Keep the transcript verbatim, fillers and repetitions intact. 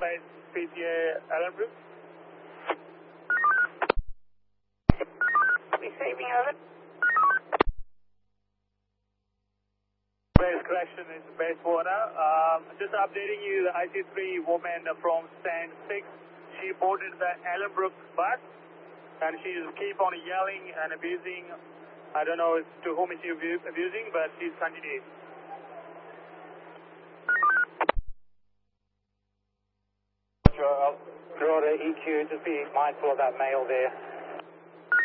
base P T A Ellenbrook. Receiving over. Base collection is Bayswater. Um, just updating you, the I C three woman from stand six, she boarded the Ellenbrook bus and she's keep on yelling and abusing. I don't know to whom is she abusing, but she's continuing. Roger, E Q, just be mindful of that male there.